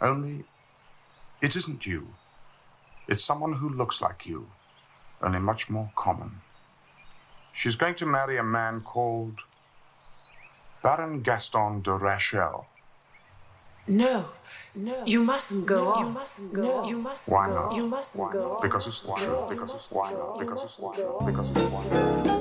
Only, it isn't you. It's someone who looks like you, only much more common. She's going to marry a man called Baron Gaston de Rachel. No, you mustn't go on. You mustn't Why go not? on. You mustn't go on. Because it's the truth. Because it's the truth. Because it's the truth. Because it's the truth.